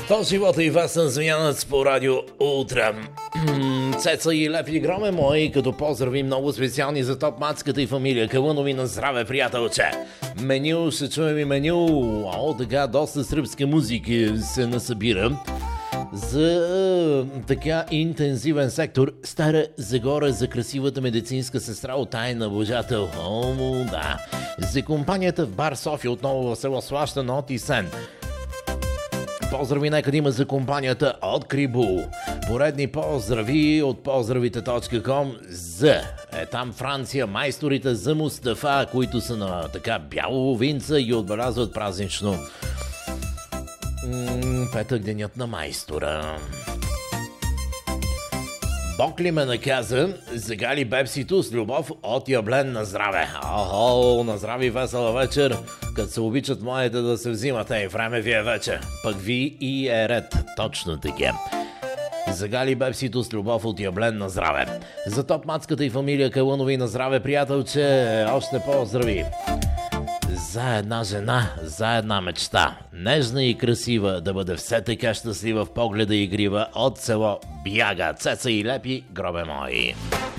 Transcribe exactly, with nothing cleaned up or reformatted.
сто живота и весен звънянец по радио Утре. Цеца и Лепи Громе мои, като поздрави много специални за топ мацката и фамилия Калънови на здраве, приятелче. Меню, ще чуем и меню. О, така, доста сръбска музика се насъбира. За така интензивен сектор Стара Загора, за красивата медицинска сестра от тайна Божател. О, да. За компанията в бар София, отново в село Слаща от Исен. Поздрави нека да има за компанията от Крибу. Поредни поздрави от поздравите точка ком за е там Франция, майсторите за Мустафа, които са на така бяло винца и отбелязват празнично м- петък, денят на майстора. Бог ли ме наказа, загали бепсито с любов от Яблен на здраве. Охо, на здраве и весела вечер, като се обичат моите да се взимате и време ви е вече. Пък ви и е ред, точно така. Загали бепсито с любов от Яблен на здраве. За топ мацката и фамилия Калънови на здраве, приятелче, още поздрави. За една жена, за една мечта. Нежна и красива, да бъде все така щастлива в погледа и игрива от село Бяга. Цеца и Лепи Гробе мои.